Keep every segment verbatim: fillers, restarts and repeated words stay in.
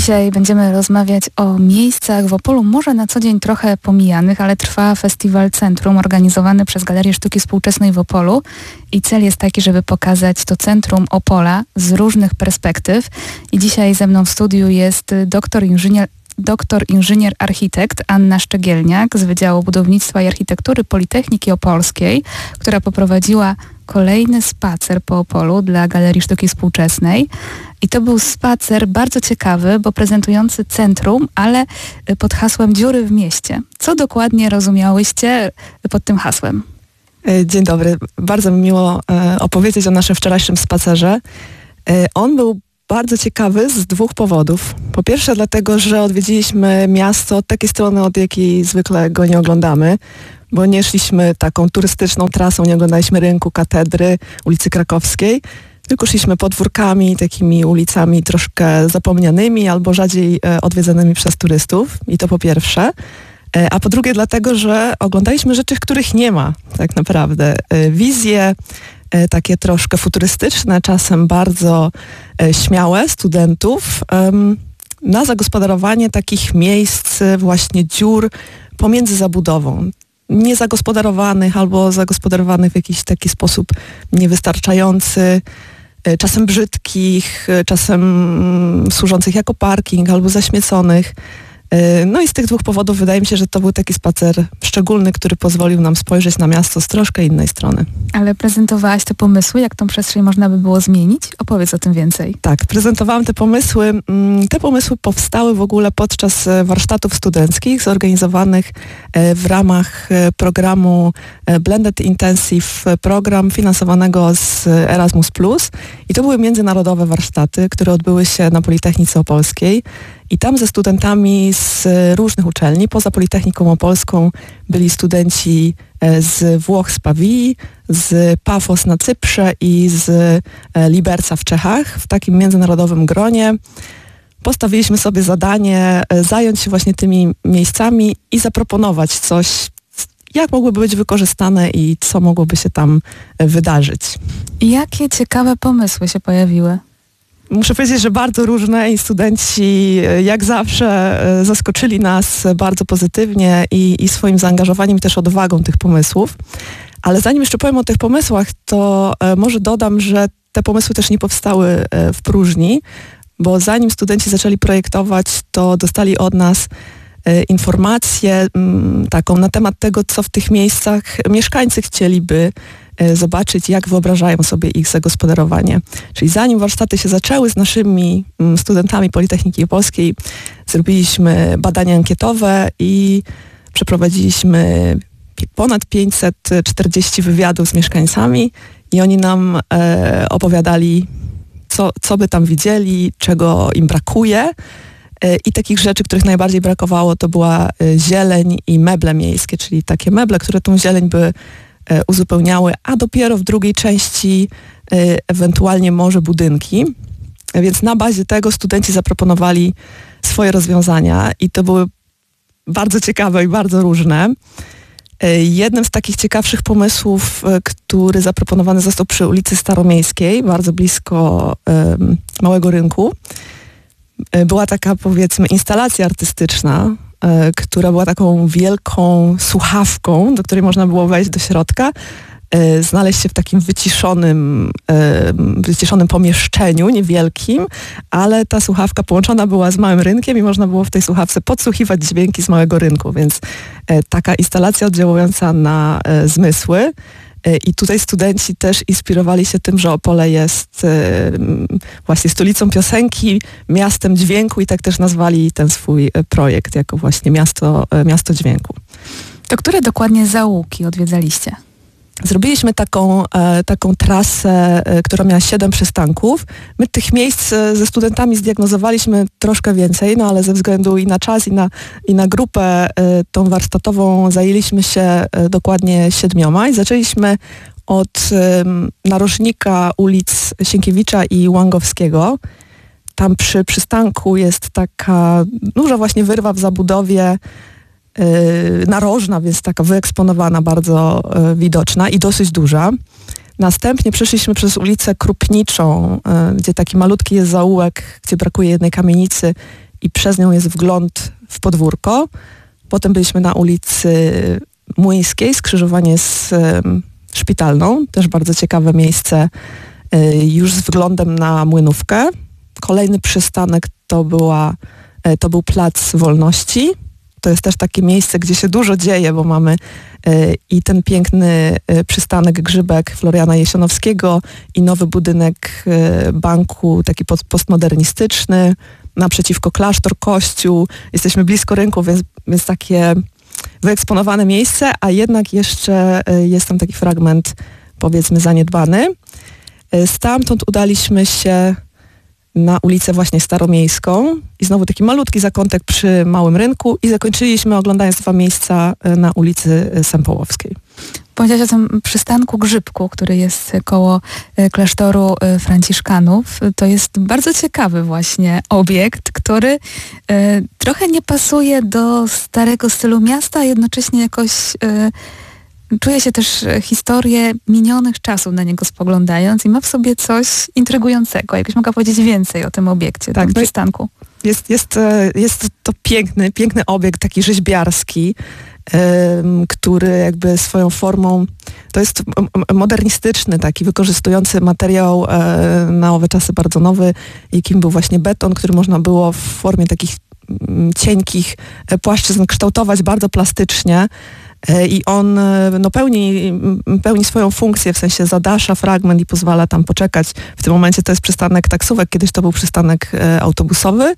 Dzisiaj będziemy rozmawiać o miejscach w Opolu, może na co dzień trochę pomijanych, ale trwa Festiwal Centrum organizowany przez Galerię Sztuki Współczesnej w Opolu i cel jest taki, żeby pokazać to centrum Opola z różnych perspektyw. I dzisiaj ze mną w studiu jest doktor inżynier doktor inżynier architekt Anna Szczegielniak z Wydziału Budownictwa i Architektury Politechniki Opolskiej, która poprowadziła kolejny spacer po Opolu dla Galerii Sztuki Współczesnej. I to był spacer bardzo ciekawy, bo prezentujący centrum, ale pod hasłem Dziury w mieście. Co dokładnie rozumiałyście pod tym hasłem? Dzień dobry. Bardzo mi miło opowiedzieć o naszym wczorajszym spacerze. On był bardzo ciekawy z dwóch powodów. Po pierwsze dlatego, że odwiedziliśmy miasto od takiej strony, od jakiej zwykle go nie oglądamy, bo nie szliśmy taką turystyczną trasą, nie oglądaliśmy rynku, katedry, ulicy Krakowskiej, tylko szliśmy podwórkami, takimi ulicami troszkę zapomnianymi albo rzadziej odwiedzanymi przez turystów. I to po pierwsze. A po drugie dlatego, że oglądaliśmy rzeczy, których nie ma tak naprawdę. Wizje takie troszkę futurystyczne, czasem bardzo śmiałe studentów na zagospodarowanie takich miejsc, właśnie dziur pomiędzy zabudową. Niezagospodarowanych albo zagospodarowanych w jakiś taki sposób niewystarczający, czasem brzydkich, czasem służących jako parking albo zaśmieconych. No i z tych dwóch powodów wydaje mi się, że to był taki spacer szczególny, który pozwolił nam spojrzeć na miasto z troszkę innej strony. Ale prezentowałaś te pomysły, jak tą przestrzeń można by było zmienić? Opowiedz o tym więcej. Tak, prezentowałam te pomysły. Te pomysły powstały w ogóle podczas warsztatów studenckich zorganizowanych w ramach programu Blended Intensive, program finansowanego z Erasmus plus. I to były międzynarodowe warsztaty, które odbyły się na Politechnice Opolskiej. I tam ze studentami z różnych uczelni, poza Politechniką Opolską byli studenci z Włoch, z Pawii, z Pafos na Cyprze i z Liberca w Czechach. W takim międzynarodowym gronie postawiliśmy sobie zadanie zająć się właśnie tymi miejscami i zaproponować coś, jak mogłyby być wykorzystane i co mogłoby się tam wydarzyć. Jakie ciekawe pomysły się pojawiły? Muszę powiedzieć, że bardzo różne i studenci jak zawsze zaskoczyli nas bardzo pozytywnie i, i swoim zaangażowaniem i też odwagą tych pomysłów. Ale zanim jeszcze powiem o tych pomysłach, to może dodam, że te pomysły też nie powstały w próżni, bo zanim studenci zaczęli projektować, to dostali od nas informację taką na temat tego, co w tych miejscach mieszkańcy chcieliby zobaczyć, jak wyobrażają sobie ich zagospodarowanie. Czyli zanim warsztaty się zaczęły z naszymi studentami Politechniki Opolskiej, zrobiliśmy badania ankietowe i przeprowadziliśmy ponad pięćset czterdzieści wywiadów z mieszkańcami i oni nam e, opowiadali, co, co by tam widzieli, czego im brakuje. I takich rzeczy, których najbardziej brakowało, to była zieleń i meble miejskie, czyli takie meble, które tą zieleń by uzupełniały, a dopiero w drugiej części ewentualnie może budynki. Więc na bazie tego studenci zaproponowali swoje rozwiązania i to były bardzo ciekawe i bardzo różne. Jednym z takich ciekawszych pomysłów, który zaproponowany został przy ulicy Staromiejskiej, bardzo blisko um, Małego Rynku, była taka, powiedzmy, instalacja artystyczna, e, która była taką wielką słuchawką, do której można było wejść do środka, e, znaleźć się w takim wyciszonym, e, wyciszonym pomieszczeniu, niewielkim, ale ta słuchawka połączona była z Małym Rynkiem i można było w tej słuchawce podsłuchiwać dźwięki z Małego Rynku, więc e, taka instalacja oddziałująca na e, zmysły. I tutaj studenci też inspirowali się tym, że Opole jest właśnie stolicą piosenki, miastem dźwięku i tak też nazwali ten swój projekt jako właśnie miasto, miasto dźwięku. To które dokładnie zaułki odwiedzaliście? Zrobiliśmy taką, e, taką trasę, e, która miała siedem przystanków. My tych miejsc e, ze studentami zdiagnozowaliśmy troszkę więcej, no ale ze względu i na czas, i na, i na grupę e, tą warsztatową zajęliśmy się e, dokładnie siedmioma i zaczęliśmy od e, narożnika ulic Sienkiewicza i Łangowskiego. Tam przy przystanku jest taka duża właśnie wyrwa w zabudowie, narożna, więc taka wyeksponowana, bardzo y, widoczna i dosyć duża. Następnie przeszliśmy przez ulicę Krupniczą, y, gdzie taki malutki jest zaułek, gdzie brakuje jednej kamienicy i przez nią jest wgląd w podwórko. Potem byliśmy na ulicy Młyńskiej, skrzyżowanie z Szpitalną, też bardzo ciekawe miejsce, już z wglądem na Młynówkę. Kolejny przystanek to, była, to był Plac Wolności. To jest też takie miejsce, gdzie się dużo dzieje, bo mamy i ten piękny przystanek Grzybek Floriana Jesionowskiego i nowy budynek banku, taki postmodernistyczny, naprzeciwko klasztor, kościół. Jesteśmy blisko rynku, więc, więc takie wyeksponowane miejsce, a jednak jeszcze jest tam taki fragment, powiedzmy, zaniedbany. Stamtąd udaliśmy się na ulicę właśnie Staromiejską i znowu taki malutki zakątek przy Małym Rynku i zakończyliśmy oglądając dwa miejsca na ulicy Sępołowskiej. Powiedziałaś o tym przystanku Grzybku, który jest koło klasztoru Franciszkanów. To jest bardzo ciekawy właśnie obiekt, który e, trochę nie pasuje do starego stylu miasta, a jednocześnie jakoś e, czuje się też historię minionych czasów na niego spoglądając i ma w sobie coś intrygującego. Jakbyś mogła powiedzieć więcej o tym obiekcie, tak, tym przystanku. Jest, jest, jest to piękny, piękny obiekt, taki rzeźbiarski, który jakby swoją formą, to jest modernistyczny, taki wykorzystujący materiał na owe czasy bardzo nowy, jakim był właśnie beton, który można było w formie takich cienkich płaszczyzn kształtować bardzo plastycznie. I on no, pełni, pełni swoją funkcję, w sensie zadasza fragment i pozwala tam poczekać. W tym momencie to jest przystanek taksówek, kiedyś to był przystanek autobusowy.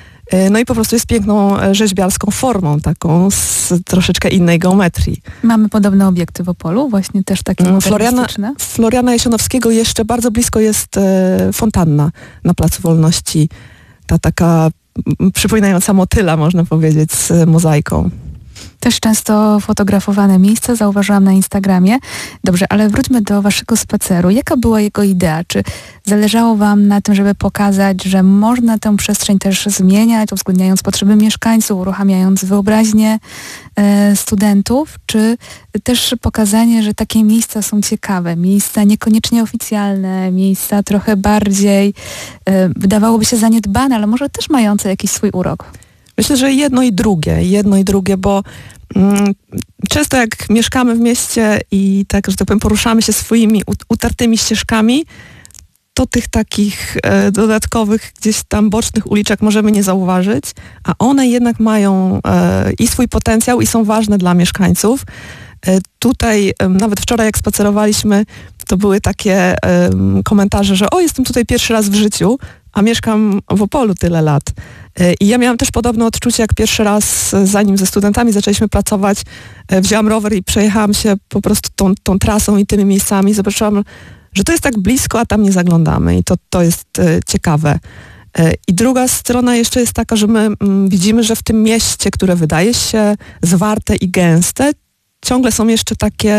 No i po prostu jest piękną rzeźbiarską formą, taką z troszeczkę innej geometrii. Mamy podobne obiekty w Opolu, właśnie też takie modernistyczne. Floriana, Floriana Jesionowskiego jeszcze bardzo blisko jest e, fontanna na Placu Wolności. Ta taka m, przypominająca motyla, można powiedzieć, z mozaiką. Też często fotografowane miejsca, zauważyłam na Instagramie. Dobrze, ale wróćmy do waszego spaceru. Jaka była jego idea? Czy zależało wam na tym, żeby pokazać, że można tę przestrzeń też zmieniać, uwzględniając potrzeby mieszkańców, uruchamiając wyobraźnię e, studentów? Czy też pokazanie, że takie miejsca są ciekawe, miejsca niekoniecznie oficjalne, miejsca trochę bardziej, e, wydawałoby się zaniedbane, ale może też mające jakiś swój urok? Myślę, że jedno i drugie, jedno i drugie, bo mm, często jak mieszkamy w mieście i tak, że tak powiem, poruszamy się swoimi utartymi ścieżkami, to tych takich e, dodatkowych gdzieś tam bocznych uliczek możemy nie zauważyć, a one jednak mają e, i swój potencjał i są ważne dla mieszkańców. E, tutaj e, nawet wczoraj jak spacerowaliśmy, to były takie e, komentarze, że o, jestem tutaj pierwszy raz w życiu, a mieszkam w Opolu tyle lat. I ja miałam też podobne odczucie, jak pierwszy raz, zanim ze studentami zaczęliśmy pracować, wzięłam rower i przejechałam się po prostu tą, tą trasą i tymi miejscami. Zobaczyłam, że to jest tak blisko, a tam nie zaglądamy i to, to jest ciekawe. I druga strona jeszcze jest taka, że my widzimy, że w tym mieście, które wydaje się zwarte i gęste, ciągle są jeszcze takie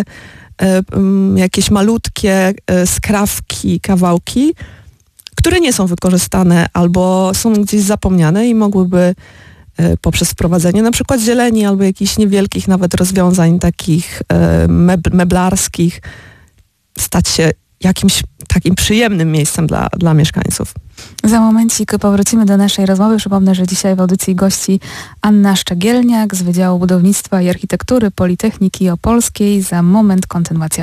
jakieś malutkie skrawki, kawałki, które nie są wykorzystane albo są gdzieś zapomniane i mogłyby poprzez wprowadzenie na przykład zieleni albo jakichś niewielkich nawet rozwiązań takich meblarskich stać się jakimś takim przyjemnym miejscem dla, dla mieszkańców. Za momencik powrócimy do naszej rozmowy. Przypomnę, że dzisiaj w audycji gości Anna Szczegielniak z Wydziału Budownictwa i Architektury Politechniki Opolskiej. Za moment kontynuacja.